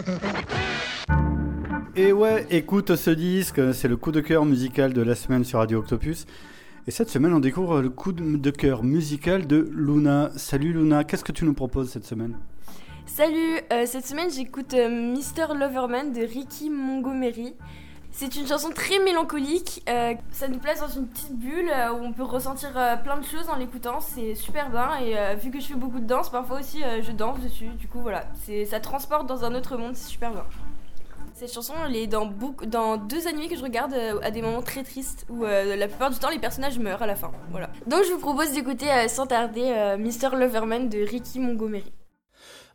Et ouais, écoute ce disque, c'est le coup de cœur musical de la semaine sur Radio Octopus. Et cette semaine, on découvre le coup de cœur musical de Luna. Salut Luna, qu'est-ce que tu nous proposes cette semaine ? Salut, cette semaine j'écoute Mr. Loverman de Ricky Montgomery. C'est une chanson très mélancolique, ça nous place dans une petite bulle où on peut ressentir plein de choses en l'écoutant, c'est super bien et vu que je fais beaucoup de danse, parfois aussi je danse dessus, du coup voilà, ça transporte dans un autre monde, c'est super bien. Cette chanson elle est dans 2 animés que je regarde à des moments très tristes où la plupart du temps les personnages meurent à la fin, voilà. Donc je vous propose d'écouter sans tarder Mr. Loverman de Ricky Montgomery.